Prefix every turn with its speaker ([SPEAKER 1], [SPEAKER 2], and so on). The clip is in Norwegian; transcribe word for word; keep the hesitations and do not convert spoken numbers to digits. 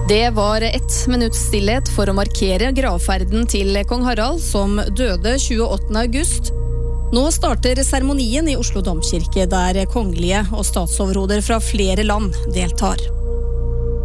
[SPEAKER 1] Det var ett minutts stillhet for å markere gravferden til kong Harald, som døde tjueåttende august. Nå starter seremonien i Oslo Domkirke, der kongelige og statsoverhoder fra flere land deltar.